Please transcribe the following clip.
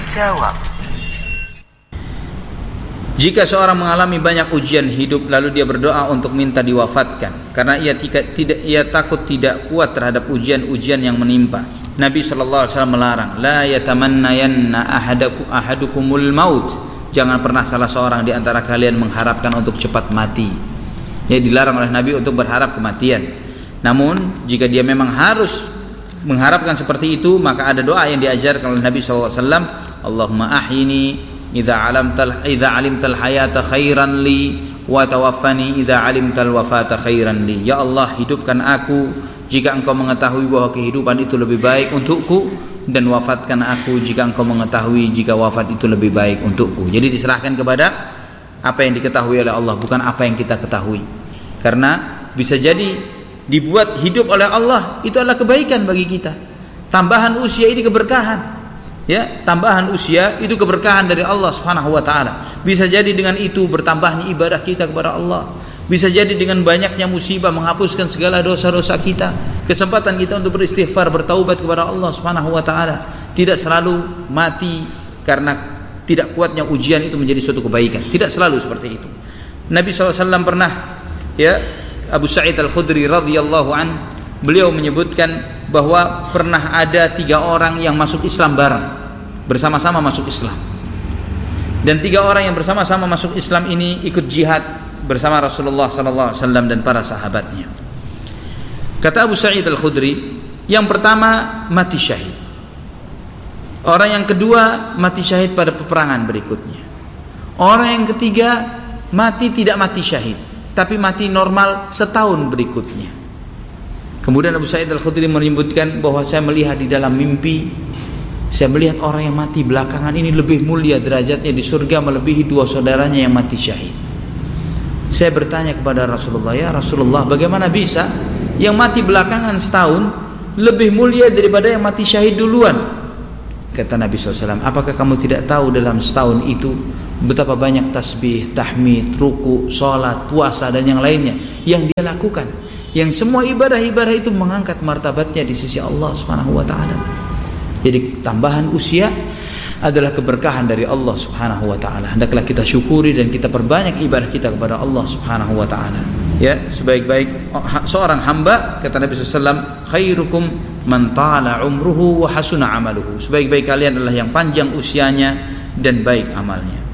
Jawab. Jika seorang mengalami banyak ujian hidup lalu dia berdoa untuk minta diwafatkan karena ia takut tidak kuat terhadap ujian-ujian yang menimpa. Nabi SAW melarang, la yatamannayanna ahadukumul maut. Jangan pernah salah seorang di antara kalian mengharapkan untuk cepat mati. Ya, dilarang oleh Nabi untuk berharap kematian. Namun jika dia memang harus mengharapkan seperti itu, maka ada doa yang diajarkan oleh Nabi SAW. Allahumma ahyini idza alimtal hayata khairan li wa tawaffani idza alimtal wafata khairan li. Ya Allah, hidupkan aku jika engkau mengetahui bahwa kehidupan itu lebih baik untukku, dan wafatkan aku jika engkau mengetahui jika wafat itu lebih baik untukku. Jadi diserahkan kepada apa yang diketahui oleh Allah, bukan apa yang kita ketahui. Karena bisa jadi dibuat hidup oleh Allah itu adalah kebaikan bagi kita. Tambahan usia ini keberkahan. Ya, tambahan usia itu keberkahan dari Allah Subhanahu wa taala. Bisa jadi dengan itu bertambahnya ibadah kita kepada Allah. Bisa jadi dengan banyaknya musibah menghapuskan segala dosa-dosa kita. Kesempatan kita untuk beristighfar, bertaubat kepada Allah Subhanahu wa taala. Tidak selalu mati karena tidak kuatnya ujian itu menjadi suatu kebaikan. Tidak selalu seperti itu. Nabi SAW pernah, ya, Abu Sa'id Al-Khudri radhiyallahu an, beliau menyebutkan bahwa pernah ada 3 orang yang masuk Islam bareng, bersama-sama masuk Islam. Dan 3 orang yang bersama-sama masuk Islam ini ikut jihad bersama Rasulullah SAW dan para sahabatnya. Kata Abu Sa'id Al-Khudri, yang pertama mati syahid. Orang yang kedua mati syahid pada peperangan berikutnya. Orang yang ketiga mati tidak mati syahid, tapi mati normal setahun berikutnya. Kemudian Abu Sa'id Al-Khudri menyebutkan bahwa saya melihat di dalam mimpi, saya melihat orang yang mati belakangan ini lebih mulia derajatnya di surga melebihi 2 saudaranya yang mati syahid. Saya bertanya kepada Rasulullah, ya Rasulullah, bagaimana bisa yang mati belakangan setahun lebih mulia daripada yang mati syahid duluan? Kata Nabi SAW, apakah kamu tidak tahu dalam setahun itu betapa banyak tasbih, tahmid, ruku, sholat, puasa dan yang lainnya yang dia lakukan, yang semua ibadah-ibadah itu mengangkat martabatnya di sisi Allah Subhanahu wa taala. Jadi tambahan usia adalah keberkahan dari Allah Subhanahu wa taala. Hendaklah kita syukuri dan kita perbanyak ibadah kita kepada Allah Subhanahu wa taala. Ya, sebaik-baik seorang hamba, kata Nabi SAW, khairukum man tala umruhu wa hasuna amaluhu. Sebaik-baik kalian adalah yang panjang usianya dan baik amalnya.